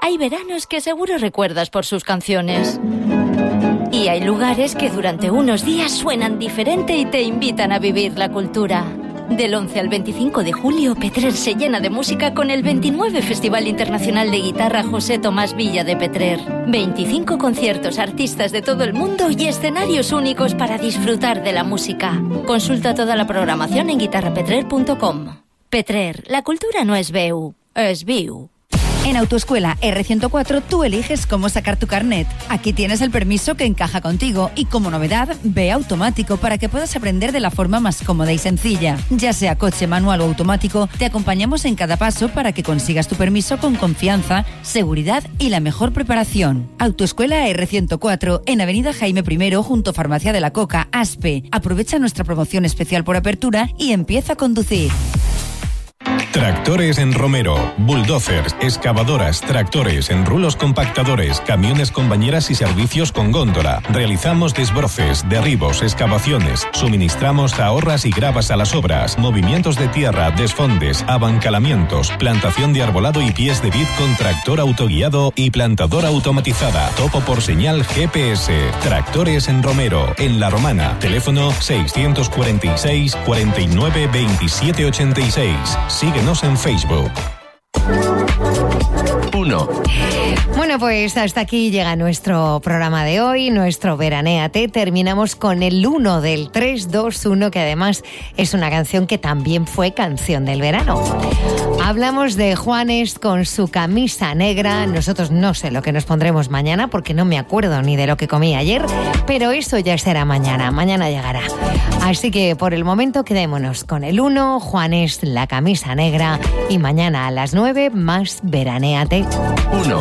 Hay veranos que seguro recuerdas por sus canciones. Y hay lugares que durante unos días suenan diferente y te invitan a vivir la cultura. Del 11 al 25 de julio, Petrer se llena de música con el 29 Festival Internacional de Guitarra José Tomás Villa de Petrer. 25 conciertos, artistas de todo el mundo y escenarios únicos para disfrutar de la música. Consulta toda la programación en guitarrapetrer.com. Petrer, la cultura no es veu, es viu. En Autoescuela R104 tú eliges cómo sacar tu carnet. Aquí tienes el permiso que encaja contigo y como novedad, ve automático para que puedas aprender de la forma más cómoda y sencilla. Ya sea coche manual o automático, te acompañamos en cada paso para que consigas tu permiso con confianza, seguridad y la mejor preparación. Autoescuela R104 en Avenida Jaime I junto a Farmacia de la Coca, Aspe. Aprovecha nuestra promoción especial por apertura y empieza a conducir. Tractores en Romero, bulldozers, excavadoras, tractores, enrulos compactadores, camiones con bañeras y servicios con góndola. Realizamos desbroces, derribos, excavaciones, suministramos ahorras y gravas a las obras, movimientos de tierra, desfondes, abancalamientos, plantación de arbolado y pies de vid con tractor autoguiado y plantadora automatizada. Topo por señal GPS. Tractores en Romero, en La Romana. Teléfono 646 49 27 86. Síguenos en Facebook. 1. Bueno, pues hasta aquí llega nuestro programa de hoy, nuestro Veranéate. Terminamos con el 1 del 3-2-1, que además es una canción que también fue canción del verano. Hablamos de Juanes con su camisa negra. Nosotros no sé lo que nos pondremos mañana porque no me acuerdo ni de lo que comí ayer, pero eso ya será mañana. Mañana llegará. Así que por el momento quedémonos con el 1, Juanes, la camisa negra, y mañana a las 9 más Veranéate. 1.